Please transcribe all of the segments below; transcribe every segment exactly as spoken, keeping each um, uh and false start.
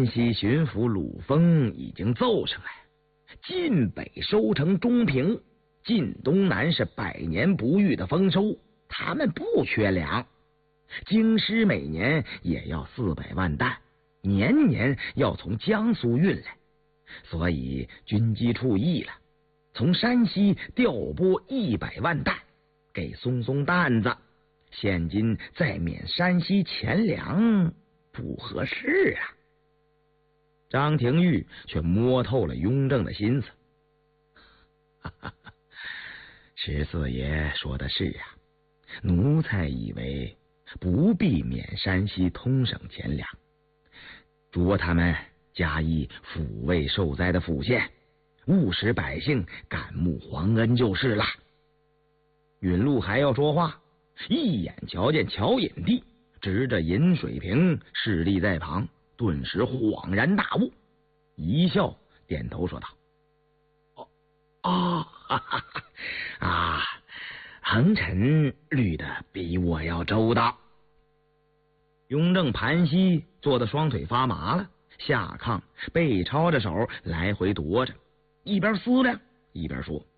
西巡抚鲁丰已经奏上来，晋北收成中平，晋东南是百年不遇的丰收，他们不缺粮。京师每年也要四百万担，年年要从江苏运来，所以军机处议了，从山西调拨一百万担给松松担子，现今再免山西钱粮不合适啊。张廷玉却摸透了雍正的心思，哈哈哈，十四爷说的是啊，奴才以为不必免山西通省钱粮，着他们加以抚慰受灾的府县，务使百姓感慕皇恩就是了。允禄还要说话，一眼瞧见乔引娣执着饮水瓶侍立在旁，顿时恍然大悟，一笑点头说道：“哦哦，哈哈哈啊，恒臣虑得比我要周到。”雍正盘膝坐得双腿发麻了，下炕背抄着手来回踱着，一边思量一边说：“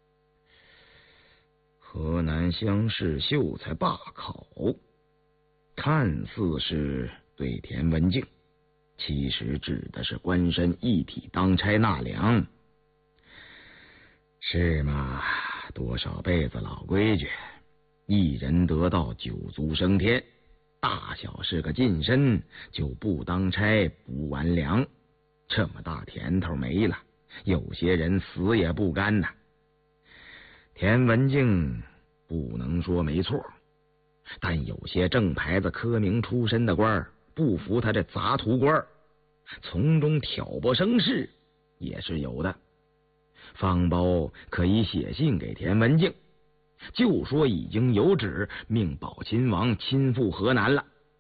河南乡试秀才罢考，看似是对田文镜，其实指的是官绅一体当差纳粮。是嘛，多少辈子老规矩，一人得道九族升天，大小是个近身就不当差不完粮，这么大甜头没了，有些人死也不甘呐。田文镜不能说没错，但有些正牌子科名出身的官儿不服他这杂图官，从中挑拨生事也是有的。方包可以写信给田文镜，就说已经有旨命保亲王亲赴河南了。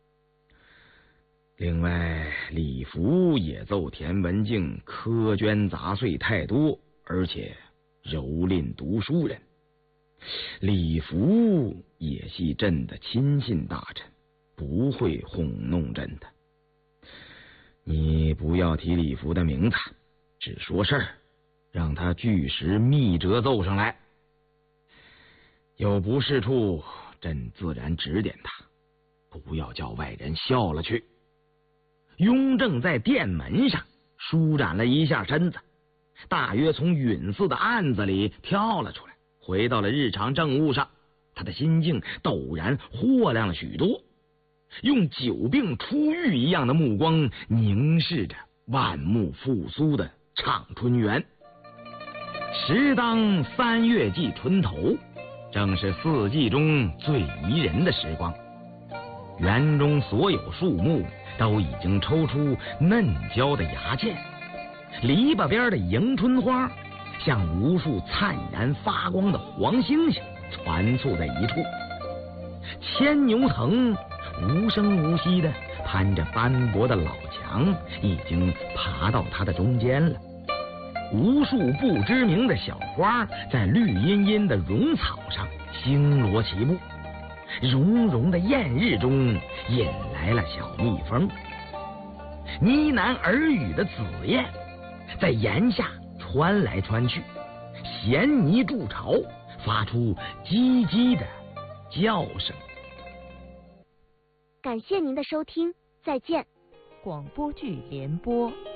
另外，李福也奏田文镜苛捐杂税太多，而且蹂躏读书人。李福也系朕的亲信大臣，不会哄弄朕的。你不要提李福的名字，只说事儿，让他据实密折奏上来。有不是处，朕自然指点他，不要叫外人笑了去。雍正在殿门上舒展了一下身子，大约从允祀的案子里跳了出来，回到了日常政务上。他的心境陡然豁亮了许多，用久病初愈一样的目光凝视着万木复苏的畅春园。时当三月季春头，正是四季中最宜人的时光，园中所有树木都已经抽出嫩焦的芽剑，篱笆边的迎春花像无数灿然发光的黄星星团簇在一处。牵牛藤无声无息地攀着斑驳的老墙，已经爬到它的中间了。无数不知名的小花在绿茵茵的绒草上星罗棋布，融融的艳日中引来了小蜜蜂。呢喃耳语的紫燕在檐下穿来穿去，衔泥筑巢，发出唧唧的叫声。 感谢您的收听，再见。 广播剧联播。